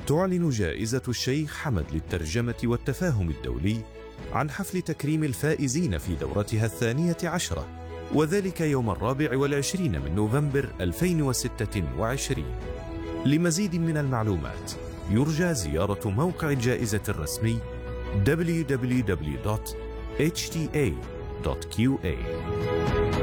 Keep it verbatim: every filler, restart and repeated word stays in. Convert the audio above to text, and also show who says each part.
Speaker 1: تعلن جائزة الشيخ حمد للترجمة والتفاهم الدولي عن حفل تكريم الفائزين في دورتها الثانية عشرة، وذلك يوم الرابع والعشرين من نوفمبر ألفين وستة وعشرين. لمزيد من المعلومات يرجى زيارة موقع الجائزة الرسمي دبليو دبليو دبليو دوت إتش تي إيه دوت كيو إيه.